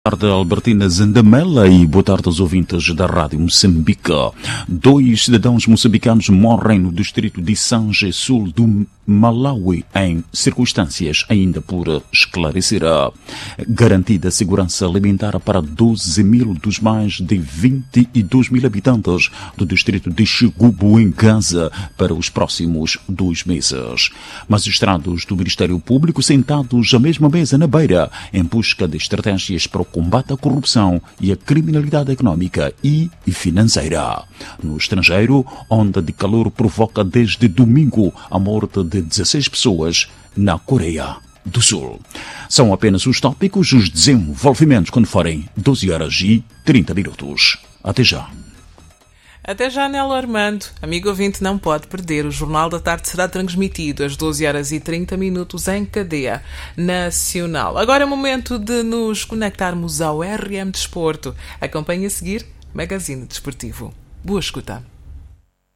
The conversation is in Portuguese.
Boa tarde, Albertina Zandamela, e boa tarde aos ouvintes da Rádio Moçambique. 2 cidadãos moçambicanos morrem no distrito de Sanje Sul do Malawi em circunstâncias ainda por esclarecer. Garantida a segurança alimentar para 12 mil dos mais de 22 mil habitantes do distrito de Chigubu, em Gaza, para os próximos 2 meses. Magistrados do Ministério Público sentados à mesma mesa na Beira em busca de estratégias para o combate à corrupção e à criminalidade económica e financeira. No estrangeiro, onda de calor provoca desde domingo a morte de 16 pessoas na Coreia do Sul. São apenas os tópicos, os desenvolvimentos quando forem 12h30. Até já. Até já, Nelo Armando. Amigo ouvinte, não pode perder. O Jornal da Tarde será transmitido às 12h30 em cadeia nacional. Agora é o momento de nos conectarmos ao RM Desporto. Acompanhe a seguir Magazine Desportivo. Boa escuta.